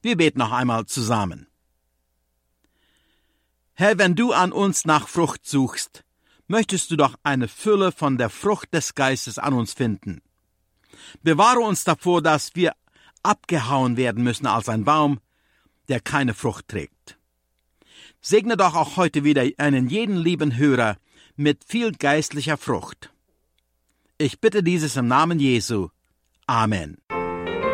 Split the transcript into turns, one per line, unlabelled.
Wir beten noch einmal zusammen. Herr, wenn du an uns nach Frucht suchst, möchtest du doch eine Fülle von der Frucht des Geistes an uns finden. Bewahre uns davor, dass wir abgehauen werden müssen als ein Baum, der keine Frucht trägt. Segne doch auch heute wieder einen jeden lieben Hörer mit viel geistlicher Frucht. Ich bitte dieses im Namen Jesu. Amen.